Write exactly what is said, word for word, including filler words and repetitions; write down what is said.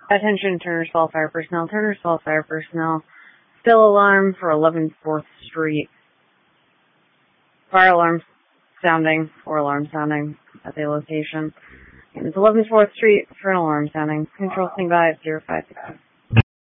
Attention, Turner's Fall Fire personnel. Turner's Fall Fire personnel. Still alarm for eleven fourth Street. Fire alarm sounding. Four alarm sounding at the location. And it's eleven fourth Street for an alarm sounding. Control standing by at zero five six.